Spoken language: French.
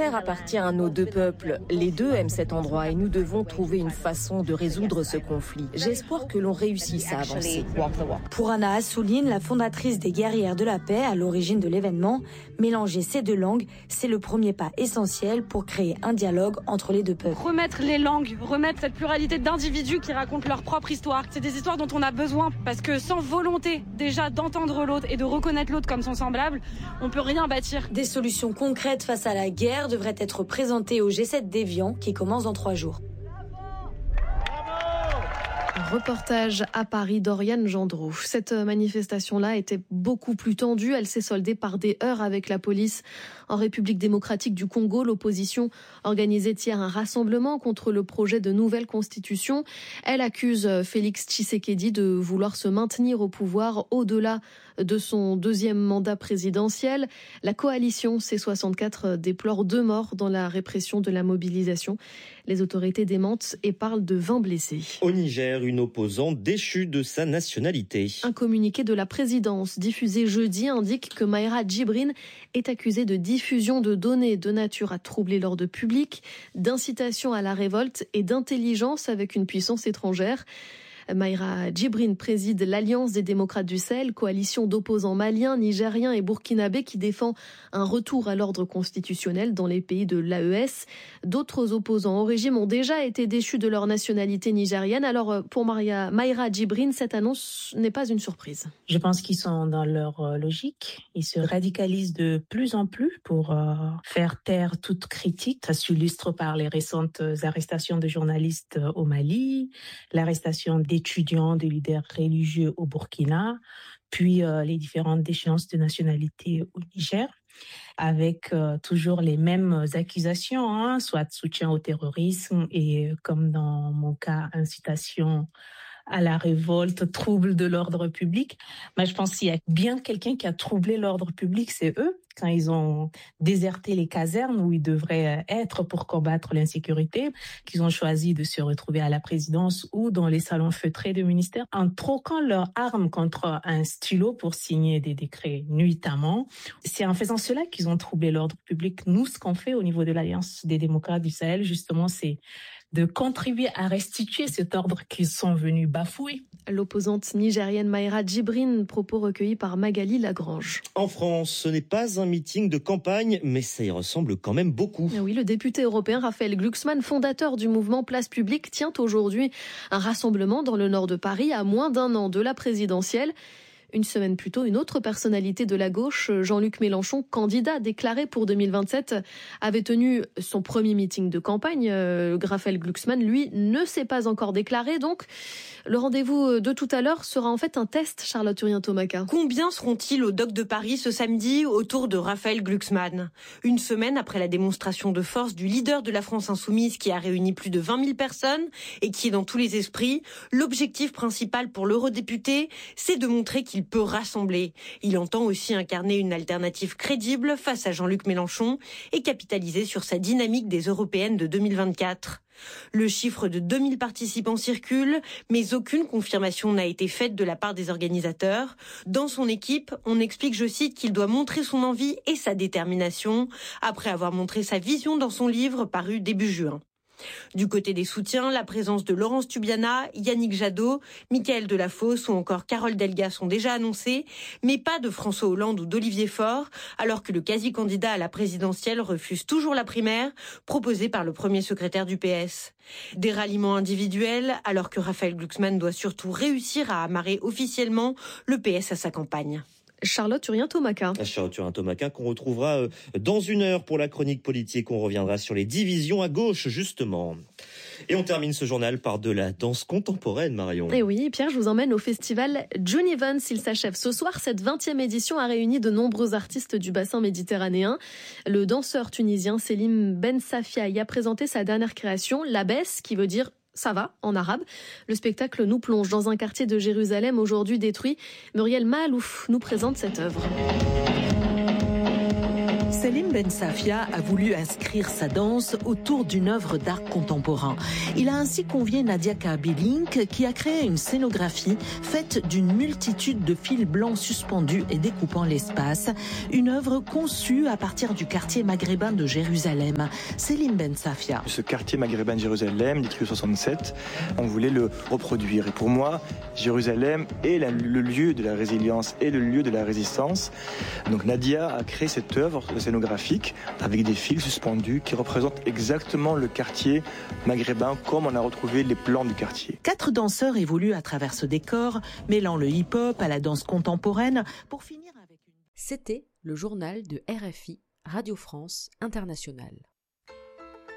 Niger appartient à nos deux peuples. Les deux aiment cet endroit et nous devons trouver une façon de résoudre ce conflit. J'ai espoir que l'on réussisse à avancer. Pour Anna Assouline, la fondatrice des Guerrières de la Paix à l'origine de l'événement, mélanger ces deux langues, c'est le premier pas essentiel pour créer un dialogue entre les deux peuples. Remettre les langues, remettre cette pluralité d'individus qui racontent leur propre histoire. C'est des histoires dont on a besoin parce que sans volonté déjà d'entendre l'autre et de reconnaître l'autre comme son semblable, on peut rien bâtir. Des solutions concrètes face à la guerre devraient être présentées au G7 d'Évian qui commence dans 3 jours. Reportage à Paris d'Oriane Gendreau. Cette manifestation-là était beaucoup plus tendue. Elle s'est soldée par des heurts avec la police. En République démocratique du Congo, l'opposition organisait hier un rassemblement contre le projet de nouvelle constitution. Elle accuse Félix Tshisekedi de vouloir se maintenir au pouvoir au-delà de son deuxième mandat présidentiel. La coalition C64 déplore 2 morts dans la répression de la mobilisation. Les autorités démentent et parlent de 20 blessés. Au Niger, une opposante déchue de sa nationalité. Un communiqué de la présidence diffusé jeudi indique que Mayra Djibrine est accusée de diffusion de données de nature à troubler l'ordre public, d'incitation à la révolte et d'intelligence avec une puissance étrangère. Mayra Djibrine préside l'Alliance des démocrates du Sahel, coalition d'opposants maliens, nigériens et burkinabés qui défend un retour à l'ordre constitutionnel dans les pays de l'AES. D'autres opposants au régime ont déjà été déchus de leur nationalité nigérienne. Alors pour Mayra Djibrine, cette annonce n'est pas une surprise. Je pense qu'ils sont dans leur logique. Ils se radicalisent de plus en plus pour faire taire toute critique. Ça s'illustre par les récentes arrestations de journalistes au Mali, l'arrestation d'étudiants, de leaders religieux au Burkina, puis les différentes déchéances de nationalité au Niger, avec toujours les mêmes accusations, soit soutien au terrorisme et, comme dans mon cas, incitation à la révolte, trouble de l'ordre public. Mais je pense qu'il y a bien quelqu'un qui a troublé l'ordre public, c'est eux, quand ils ont déserté les casernes où ils devraient être pour combattre l'insécurité, qu'ils ont choisi de se retrouver à la présidence ou dans les salons feutrés du ministère, en troquant leurs armes contre un stylo pour signer des décrets nuitamment. C'est en faisant cela qu'ils ont troublé l'ordre public. Nous, ce qu'on fait au niveau de l'Alliance des démocrates du Sahel, justement, c'est de contribuer à restituer cet ordre qu'ils sont venus bafouer. L'opposante nigérienne Mayra Djibrine, propos recueillis par Magali Lagrange. En France, ce n'est pas un meeting de campagne, mais ça y ressemble quand même beaucoup. Oui, le député européen Raphaël Glucksmann, fondateur du mouvement Place Publique, tient aujourd'hui un rassemblement dans le nord de Paris, à moins d'1 an de la présidentielle. Une semaine plus tôt, une autre personnalité de la gauche, Jean-Luc Mélenchon, candidat déclaré pour 2027, avait tenu son premier meeting de campagne. Raphaël Glucksmann, lui, ne s'est pas encore déclaré. Donc, le rendez-vous de tout à l'heure sera en fait un test, Charlotte Urien-Tomaka. Combien seront-ils au Doc de Paris ce samedi autour de Raphaël Glucksmann? Une semaine après la démonstration de force du leader de la France Insoumise qui a réuni plus de 20 000 personnes et qui est dans tous les esprits, l'objectif principal pour l'eurodéputé, c'est de montrer qu'il peut rassembler. Il entend aussi incarner une alternative crédible face à Jean-Luc Mélenchon et capitaliser sur sa dynamique des européennes de 2024. Le chiffre de 2000 participants circule, mais aucune confirmation n'a été faite de la part des organisateurs. Dans son équipe, on explique, je cite, qu'il doit montrer son envie et sa détermination, après avoir montré sa vision dans son livre paru début juin. Du côté des soutiens, la présence de Laurence Tubiana, Yannick Jadot, Mickaël Delafosse ou encore Carole Delga sont déjà annoncés, mais pas de François Hollande ou d'Olivier Faure, alors que le quasi-candidat à la présidentielle refuse toujours la primaire proposée par le premier secrétaire du PS. Des ralliements individuels, alors que Raphaël Glucksmann doit surtout réussir à amarrer officiellement le PS à sa campagne. Charlotte Urien-Tomaka. Charlotte Urien-Tomaka qu'on retrouvera dans 1 heure pour la chronique politique. On reviendra sur les divisions à gauche, justement. Et on termine ce journal par de la danse contemporaine, Marion. Et oui, Pierre, je vous emmène au festival June Evans. Il s'achève ce soir. Cette 20e édition a réuni de nombreux artistes du bassin méditerranéen. Le danseur tunisien Selim Ben Safia y a présenté sa dernière création, La Besse, qui veut dire ça va, en arabe. Le spectacle nous plonge dans un quartier de Jérusalem aujourd'hui détruit. Muriel Mahalouf nous présente cette œuvre. C'est Selim Ben Safia a voulu inscrire sa danse autour d'une œuvre d'art contemporain. Il a ainsi convié Nadia Kabilinck qui a créé une scénographie faite d'une multitude de fils blancs suspendus et découpant l'espace. Une œuvre conçue à partir du quartier maghrébin de Jérusalem. Selim Ben Safia. Ce quartier maghrébin de Jérusalem, détruit en 67, on voulait le reproduire. Et pour moi, Jérusalem est le lieu de la résilience et le lieu de la résistance. Donc Nadia a créé cette œuvre scénographique avec des fils suspendus qui représentent exactement le quartier maghrébin comme on a retrouvé les plans du quartier. 4 danseurs évoluent à travers ce décor, mêlant le hip-hop à la danse contemporaine pour finir avec une... C'était le journal de RFI, Radio France Internationale.